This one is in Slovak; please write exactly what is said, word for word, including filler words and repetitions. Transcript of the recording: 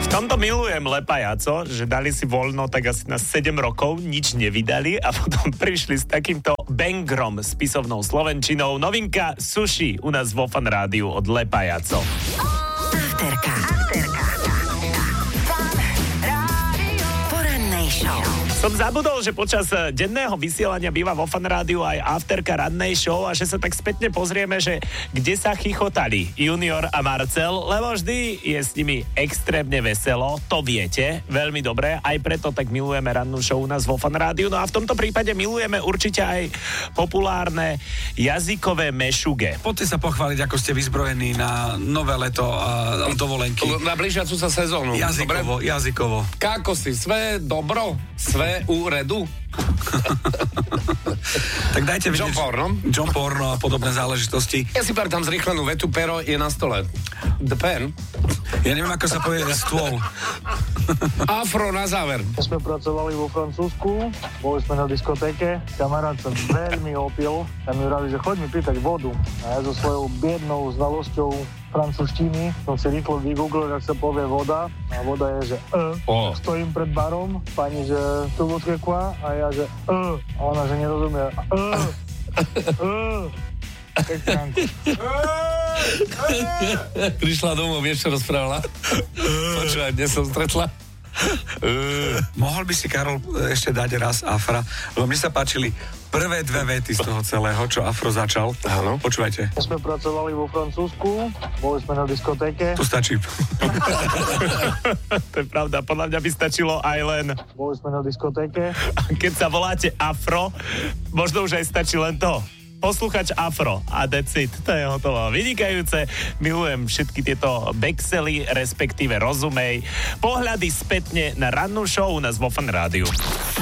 V tomto milujem Lepajaco, že dali si voľno tak asi na sedem rokov, nič nevydali a potom prišli s takýmto bangrom s pisovnou slovenčinou. Novinka Sushi u nás vo Fan Rádiu od Lepajaco. Afterka. Porannej show. Som zabudol, že počas denného vysielania býva vo Fan Rádiu aj afterka rannej show a že sa tak spätne pozrieme, že kde sa chichotali Junior a Marcel, lebo vždy je s nimi extrémne veselo, to viete, veľmi dobre, aj preto tak milujeme rannú show u nás vo Fan Rádiu. No a v tomto prípade milujeme určite aj populárne jazykové mešuge. Poďte sa pochváliť, ako ste vyzbrojení na nové leto a dovolenky. Na blížiacu sa sezónu. Jazykovo, dobre? jazykovo. Kako si, sve dobro? Sve u redu? Tak dajte vidieť. John Porno. John Porno a podobné záležitosti. Ja si pamätám zrýchlenú vetu, pero je na stole. The pen. Ja neviem, ako sa povie stôl. Afro na záver. My sme pracovali vo Francúzsku, boli sme na diskotéke, kamarát sa veľmi opil a mi vrali, že choď mi pýtať vodu. A ja so svojou biednou znalosťou francúzštiny som si rýchlo vygooglil, ak sa povie voda. A voda je, že e. Oh. Stojím pred barom, pani, že tu vodke kwa, a ja, že e. A ona, že nerozumie. E. E. Prišla domov, vieš, čo rozprávala? Počúvaj, dnes som stretla. Mohol by si, Karol, ešte dať raz Afra, lebo mne sa páčili prvé dve vety z toho celého, čo Afro začal. Áno. Počúvajte. My sme pracovali vo Francúzsku, boli sme na diskotéke. Tu stačí. To je pravda, podľa mňa by stačilo aj len, Boli sme na diskotéke. keď sa voláte Afro, možno už aj stačí len to. Posluchač Afro a decid, to je hotovo. Vynikajúce, milujem všetky tieto backsely, respektíve rozumej, pohľady spätne na rannú show u nás vo Fan Rádiu.